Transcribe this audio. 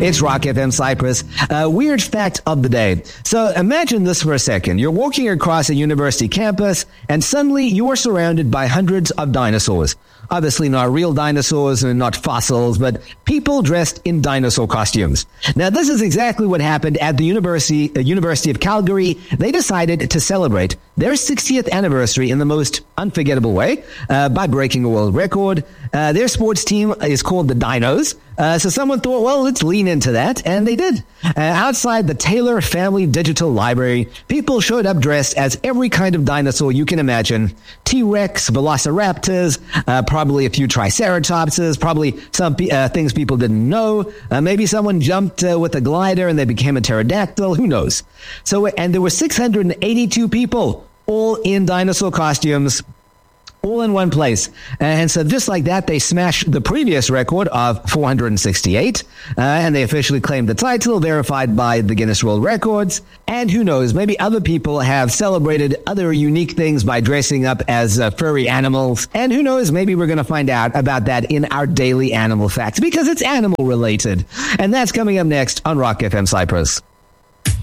It's Rock FM Cyprus. Weird fact of the day. So imagine this for a second. You're walking across a university campus and suddenly you are surrounded by hundreds of dinosaurs. Obviously not real dinosaurs and not fossils, but people dressed in dinosaur costumes. Now, this is exactly what happened at the University of Calgary. They decided to celebrate their 60th anniversary in the most unforgettable way by breaking a world record. Their sports team is called the Dinos. So someone thought, well, let's lean into that, and they did. Outside the Taylor Family Digital Library, people showed up dressed as every kind of dinosaur you can imagine. T-Rex, Velociraptors, probably a few Triceratopses, probably some things people didn't know. Maybe someone jumped with a glider and they became a pterodactyl. Who knows? And there were 682 people, all in dinosaur costumes, all in one place. And so just like that, they smashed the previous record of 468, and they officially claimed the title, verified by the Guinness World Records. And who knows, maybe other people have celebrated other unique things by dressing up as furry animals. And who knows, maybe we're going to find out about that in our daily animal facts, because it's animal related. And that's coming up next on Rock FM Cyprus.